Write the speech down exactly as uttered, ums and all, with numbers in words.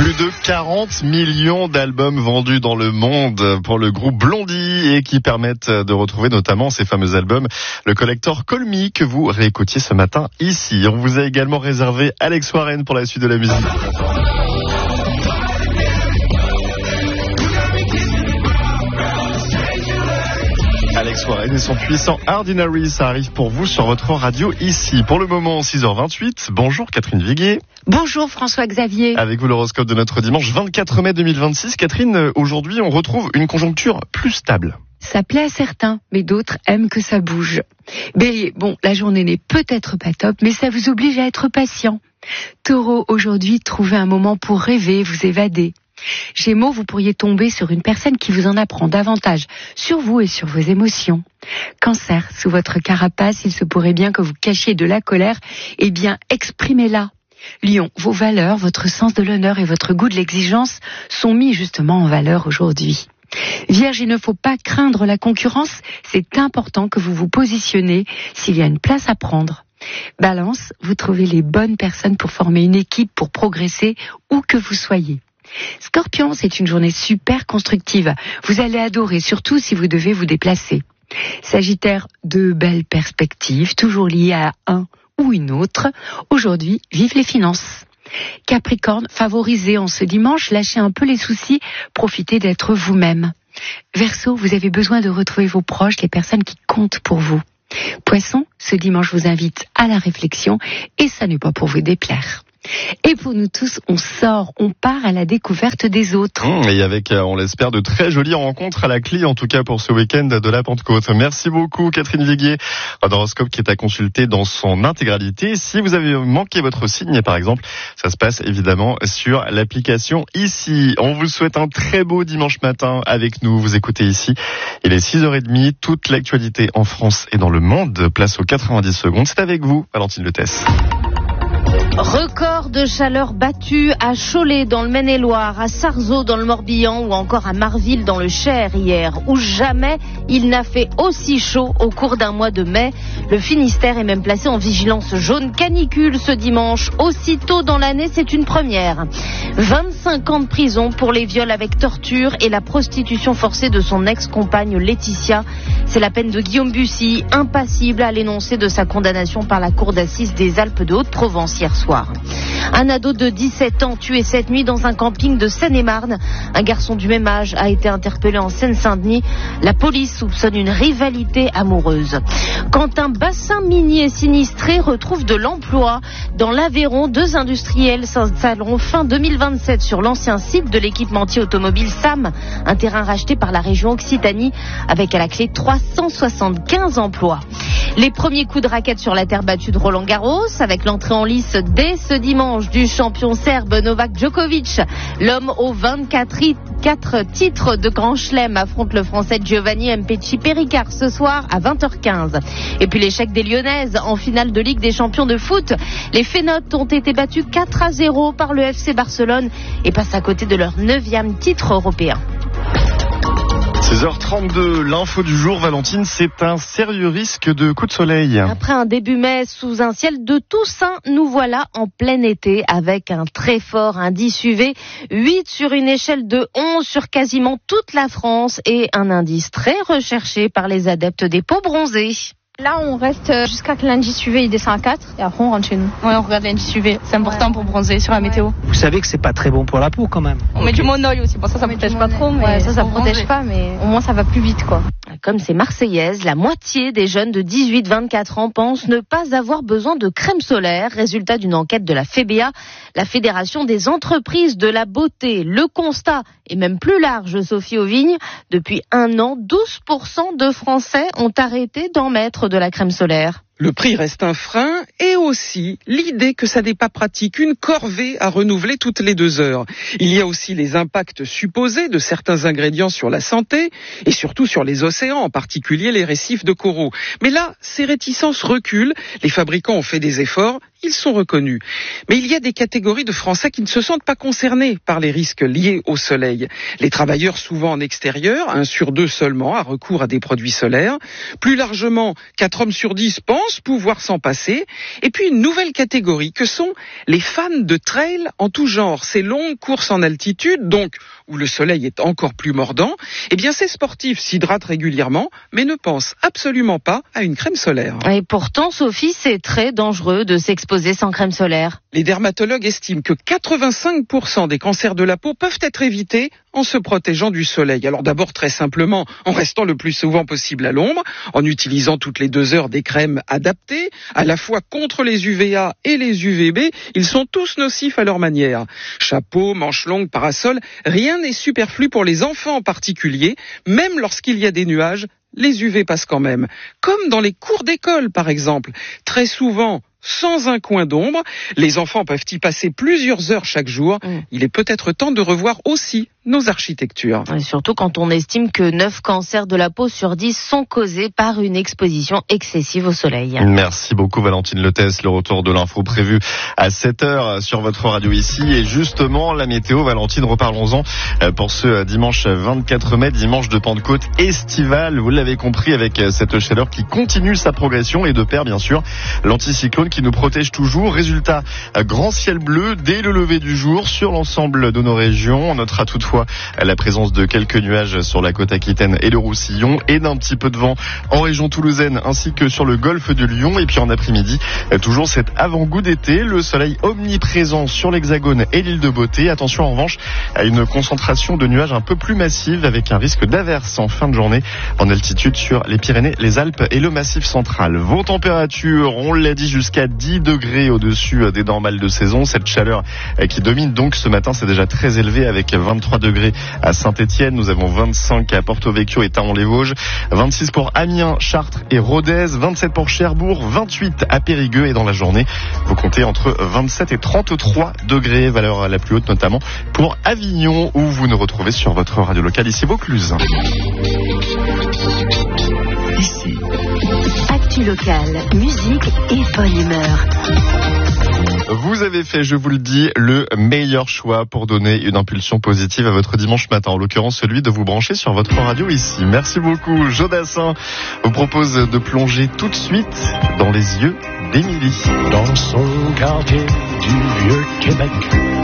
Plus de quarante millions d'albums vendus dans le monde pour le groupe Blondie et qui permettent de retrouver notamment ces fameux albums, le collector Call Me que vous réécoutiez ce matin ici. On vous a également réservé Alex Warren pour la suite de la musique. Alex Warren et son puissant Ordinary, ça arrive pour vous sur votre radio ici. Pour le moment, six heures vingt-huit. Bonjour Catherine Viguier. Bonjour François-Xavier. Avec vous l'horoscope de notre dimanche vingt-quatre mai deux mille vingt-six. Catherine, aujourd'hui on retrouve une conjoncture plus stable. Ça plaît à certains, mais d'autres aiment que ça bouge. Bélier, bon, la journée n'est peut-être pas top, mais ça vous oblige à être patient. Taureau, aujourd'hui, trouvez un moment pour rêver, vous évader. Gémeaux, vous pourriez tomber sur une personne qui vous en apprend davantage sur vous et sur vos émotions. Cancer, sous votre carapace, il se pourrait bien que vous cachiez de la colère, eh bien, exprimez-la. Lion, vos valeurs, votre sens de l'honneur et votre goût de l'exigence sont mis justement en valeur aujourd'hui. Vierge, il ne faut pas craindre la concurrence, c'est important que vous vous positionnez s'il y a une place à prendre. Balance, vous trouvez les bonnes personnes pour former une équipe, pour progresser, où que vous soyez. Scorpion, c'est une journée super constructive. Vous allez adorer, surtout si vous devez vous déplacer. Sagittaire, de belles perspectives, toujours liées à un ou une autre. Aujourd'hui, vive les finances. Capricorne, favorisez en ce dimanche, lâchez un peu les soucis, profitez d'être vous-même. Verseau, vous avez besoin de retrouver vos proches, les personnes qui comptent pour vous. Poisson, ce dimanche vous invite à la réflexion et ça n'est pas pour vous déplaire. Et pour nous tous, on sort, on part à la découverte des autres. Mmh, et avec, on l'espère, de très jolies rencontres à la clé, en tout cas pour ce week-end de la Pentecôte. Merci beaucoup Catherine Viguier. Un horoscope qui est à consulter dans son intégralité. Si vous avez manqué votre signe, par exemple, ça se passe évidemment sur l'application ici. On vous souhaite un très beau dimanche matin avec nous. Vous écoutez ici. Il est six heures trente. Toute l'actualité en France et dans le monde. Place aux quatre-vingt-dix secondes. C'est avec vous, Valentine Letès. Record de chaleur battu à Cholet dans le Maine-et-Loire, à Sarzeau dans le Morbihan ou encore à Marville dans le Cher hier, où jamais il n'a fait aussi chaud au cours d'un mois de mai. Le Finistère est même placé en vigilance jaune canicule ce dimanche. Aussitôt dans l'année, c'est une première. vingt-cinq ans de prison pour les viols avec torture et la prostitution forcée de son ex-compagne Laetitia. C'est la peine de Guillaume Bussy, impassible à l'énoncé de sa condamnation par la cour d'assises des Alpes de Haute-Provence hier soir. Un ado de dix-sept ans tué cette nuit dans un camping de Seine-et-Marne. Un garçon du même âge a été interpellé en Seine-Saint-Denis. La police soupçonne une rivalité amoureuse. Quand un bassin minier sinistré retrouve de l'emploi, dans l'Aveyron, deux industriels s'installeront fin deux mille vingt-sept sur l'ancien site de l'équipementier automobile S A M, un terrain racheté par la région Occitanie, avec à la clé trois cent soixante-quinze emplois. Les premiers coups de raquette sur la terre battue de Roland Garros, avec l'entrée en lice dès ce dimanche du champion serbe Novak Djokovic. L'homme aux vingt-quatre titres de Grand Chelem affronte le français Giovanni Mpetshi Perricard ce soir à vingt heures quinze. Et puis l'échec des Lyonnaises en finale de Ligue des champions de foot. Les Fénotes ont été battus quatre à zéro par le F C Barcelone et passent à côté de leur neuvième titre européen. seize heures trente-deux, l'info du jour, Valentine, c'est un sérieux risque de coup de soleil. Après un début mai sous un ciel de Toussaint, nous voilà en plein été avec un très fort indice U V, huit sur une échelle de onze sur quasiment toute la France et un indice très recherché par les adeptes des peaux bronzées. Là, on reste jusqu'à que l'indice U V il descend à quatre et après on rentre chez nous. Ouais, on regarde l'indice U V. C'est important ouais. pour bronzer sur la ouais. météo. Vous savez que c'est pas très bon pour la peau quand même. On okay. met du monoï aussi. Bon, ça, ça on protège pas trop, mais ouais, ça, ça protège bronzer. pas, mais au moins ça va plus vite, quoi. Comme c'est marseillaise, la moitié des jeunes de dix-huit à vingt-quatre ans pensent ne pas avoir besoin de crème solaire. Résultat d'une enquête de la F E B A, la Fédération des entreprises de la beauté. Le constat est même plus large, Sophie Auvigne. Depuis un an, douze pour cent de Français ont arrêté d'en mettre de la crème solaire. Le prix reste un frein et aussi l'idée que ça n'est pas pratique, une corvée à renouveler toutes les deux heures. Il y a aussi les impacts supposés de certains ingrédients sur la santé et surtout sur les océans, en particulier les récifs de coraux. Mais là, ces réticences reculent, les fabricants ont fait des efforts, ils sont reconnus. Mais il y a des catégories de Français qui ne se sentent pas concernés par les risques liés au soleil. Les travailleurs souvent en extérieur, un sur deux seulement a recours à des produits solaires. Plus largement, quatre hommes sur dix pensent pouvoir s'en passer. Et puis une nouvelle catégorie que sont les fans de trail en tout genre. Ces longues courses en altitude, donc où le soleil est encore plus mordant, eh bien ces sportifs s'hydratent régulièrement, mais ne pensent absolument pas à une crème solaire. Et pourtant, Sophie, c'est très dangereux de s'exposer sans crème solaire. Les dermatologues estiment que quatre-vingt-cinq pour cent des cancers de la peau peuvent être évités en se protégeant du soleil. Alors d'abord, très simplement, en restant le plus souvent possible à l'ombre, en utilisant toutes les deux heures des crèmes adaptées, à la fois contre les U V A et les U V B. Ils sont tous nocifs à leur manière. Chapeau, manches longues, parasol, rien n'est superflu pour les enfants en particulier, même lorsqu'il y a des nuages. Les U V passent quand même. Comme dans les cours d'école, par exemple. Très souvent, sans un coin d'ombre, les enfants peuvent y passer plusieurs heures chaque jour. Mmh. Il est peut-être temps de revoir aussi nos architectures. Et surtout quand on estime que neuf cancers de la peau sur dix sont causés par une exposition excessive au soleil. Merci beaucoup Valentine Lethès. Le retour de l'info prévu à sept heures sur votre radio ici. Et justement, la météo, Valentine, reparlons-en pour ce dimanche vingt-quatre mai, dimanche de Pentecôte estivale. Vous l'avez compris, avec cette chaleur qui continue sa progression et de pair, bien sûr, l'anticyclone qui nous protège toujours. Résultat, grand ciel bleu dès le lever du jour sur l'ensemble de nos régions. On notera toutefois la présence de quelques nuages sur la côte aquitaine et le Roussillon et d'un petit peu de vent en région toulousaine ainsi que sur le golfe de Lyon. Et puis en après-midi, toujours cet avant-goût d'été, le soleil omniprésent sur l'Hexagone et l'île de Beauté. Attention en revanche à une concentration de nuages un peu plus massive avec un risque d'averse en fin de journée en altitude sur les Pyrénées, les Alpes et le Massif central. Vos températures, on l'a dit, jusqu'à dix degrés au-dessus des normales de saison. Cette chaleur qui domine donc ce matin, c'est déjà très élevé avec vingt-trois degrés à Saint-Étienne. Nous avons vingt-cinq à Porto-Vecchio et Taon-les-Vosges, vingt-six pour Amiens, Chartres et Rodez, vingt-sept pour Cherbourg, vingt-huit à Périgueux et dans la journée, vous comptez entre vingt-sept et trente-trois degrés, valeur la plus haute notamment pour Avignon où vous nous retrouvez sur votre radio locale ici Vaucluse. Ici. Actu locale, musique et bonne humeur. Vous avez fait, je vous le dis, le meilleur choix pour donner une impulsion positive à votre dimanche matin. En l'occurrence, celui de vous brancher sur votre radio ici. Merci beaucoup. Jodassin vous propose de plonger tout de suite dans les yeux d'Émilie. Dans son quartier du Vieux-Québec.